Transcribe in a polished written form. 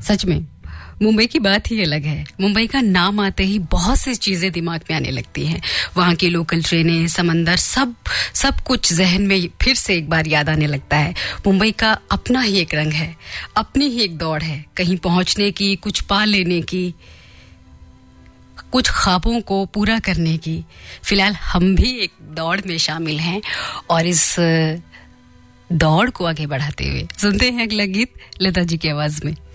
सच में मुंबई की बात ही अलग है। मुंबई का नाम आते ही बहुत सी चीजें दिमाग में आने लगती हैं। वहाँ की लोकल ट्रेनें, समंदर, सब कुछ जहन में फिर से एक बार याद आने लगता है। मुंबई का अपना ही एक रंग है, अपनी ही एक दौड़ है, कहीं पहुंचने की, कुछ पा लेने की, कुछ ख्वाबों को पूरा करने की। फिलहाल हम भी एक दौड़ में शामिल हैं और इस दौड़ को आगे बढ़ाते हुए सुनते हैं अगला गीत लता जी की आवाज में।